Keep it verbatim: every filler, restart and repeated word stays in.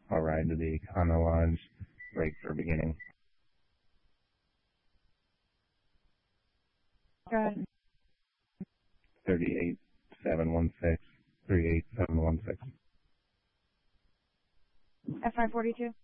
I'll ride to the Econo Lodge, break for beginning. Go ahead. thirty-eight seven one six, thirty-eight seven one six. F five forty-two.